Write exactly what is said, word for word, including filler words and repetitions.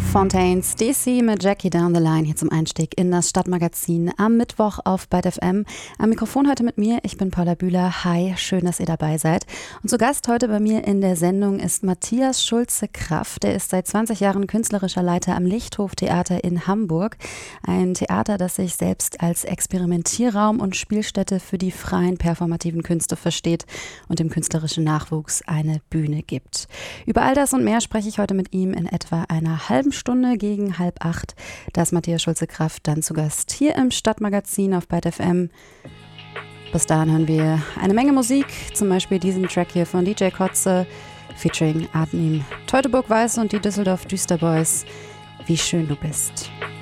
Fontaines, D C mit Jackie Down the Line hier zum Einstieg in das Stadtmagazin am Mittwoch auf Byte F M. Am Mikrofon heute mit mir, ich bin Paula Bühler. Hi, schön, dass ihr dabei seid. Und zu Gast heute bei mir in der Sendung ist Matthias Schulze-Kraft. Der ist seit zwanzig Jahren künstlerischer Leiter am Lichthof-Theater in Hamburg. Ein Theater, das sich selbst als Experimentierraum und Spielstätte für die freien performativen Künste versteht und dem künstlerischen Nachwuchs eine Bühne gibt. Über all das und mehr spreche ich heute mit ihm in etwa einer halben Stunde gegen halb acht. Da ist Matthias Schulze-Kraft dann zu Gast hier im Stadtmagazin auf Byte F M. Bis dahin hören wir eine Menge Musik, zum Beispiel diesen Track hier von D J Kotze featuring Arnim Teutoburg Weiß und die Düsseldorf Düsterboys. Wie schön du bist.